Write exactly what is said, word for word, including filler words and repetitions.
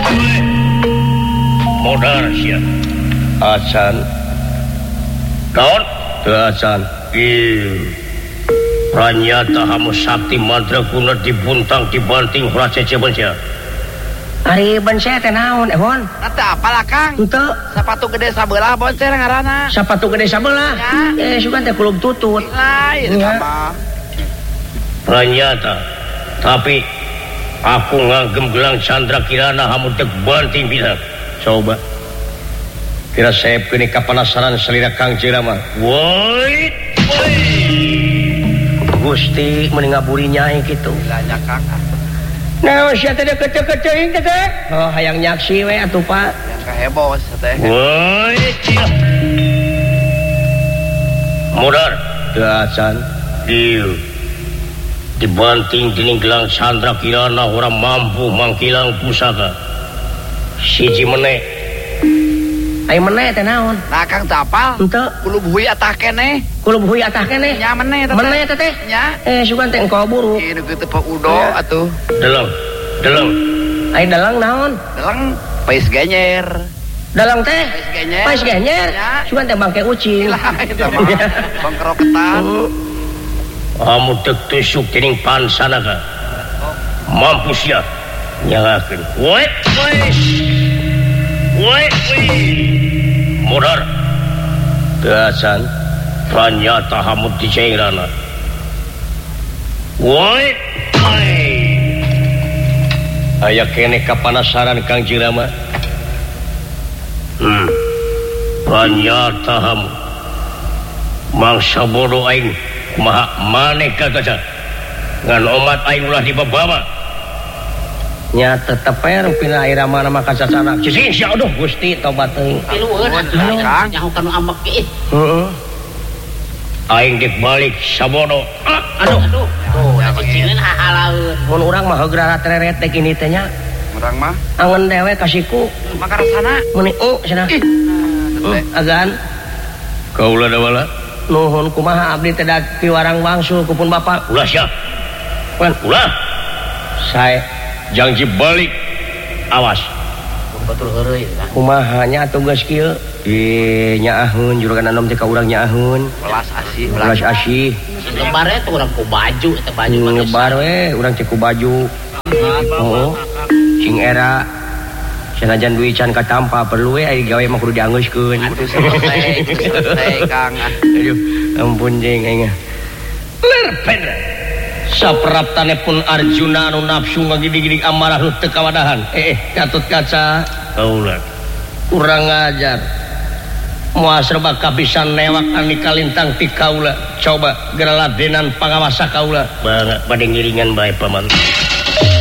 modar sia acan daun acan ieu pranyata hamu sakti mandraguna dibuntang dibanting Raja Cebensia. Ari Bensia teh naon ehon? Eta apalah Kang? Henteu. Sapatu gede sabelah boncer ngaranna. Sapatu gede sabelah. Ya. Eh sugan teh kulub tutut. Lain ya. Mah. Pranyata. Tapi aku ngagem gelang Chandra Kirana hamu teu banting bisa. Coba. Kira saep keuni kapanasaran salira Kang Cirama. Woi, woi. Gusti meuni ngaburi nyai kitu. Bilanya Kang. Nah, sia teh kece-kece teh teh. Oh, hayang nyaksi we atuh Pak. Yang kahebos teh. Woi, cia. Modar dacan ieu. Dibanting dening gelang Chandra Kirana orang mampu mangkilang pusaka. Siji meneh. Ai meneh teh naon? Nah Kang tapal. Henteu. Kulub huy atah keneh. Kulub huy atah keneh. Nya meneh teh. Meneh teh teh. Nya. Eh sugan teh engkau buru. Ieu teu Pak Udo atuh. Deleng. Deleng. Ai dalang naon? Dalang pais genyer. Dalang teh Pais genyer. Pais genyer. Sugan teh bangke ucing. Lah eta mah bangkeroketan. Kamu teu tusuk dening pansanaka. Mampu sia nyalakeun. Woi, woi. Woi, woi. Modar dacan pranyata hamu dicairana. Woi, woi. Aya kene kapanasaran Kang Cirama. Hmm. Pranyata hamu mangsa bodoh aing kumaha maneh kagaca ngan omat aing ulah dibabawa. Nya tetep we rupina irama mah kasasana. Cicing sia aduh Gusti tobat teuing. Tilueun atuh Kang. Nyaho kanu amek ieu. Heeh. Aing dik balik sabodo. Ah, aduh. Aduh. Tuh, cicingin hahalaeun. Mun urang mah hegrara tereret teh kieu teh nya. Urang mah Angen dewe kasiku. makarasana. Muni uh cenah. Teh. Agan Kaula da wala. nuhun kumaha abdi teh da piwarang wangsul kupun Bapak. Ulah sia. Pan Ulah. sae Janji balik. Awas. Batur heureuy kan. kumaha nya atuh geus kieu. Ih nyaaheun juragan anom teh ka urang nyaaheun. Belas asih, Belas asih. Lebar teh urang ku baju eta baju mah. Nyebar we urang cek ku baju. Oh. Cing era sanajan duit can katampa perlu we aya gawe mah kudu dianggeuskeun. Aduh selesai, selesai Kang. Aduh ampun jeung aing. Lerpen. Sapraptane pun Arjuna anu nafsu ngagidi-gidi amarah nu teu kawadahan. Eh, Gatut Kaca, Kaula. kurang ngajar. Moal serba kabisan newak ani kalintang ti kaula. Coba geraladenan pangawasa kaula. Bangga bade ngiringan bae paman.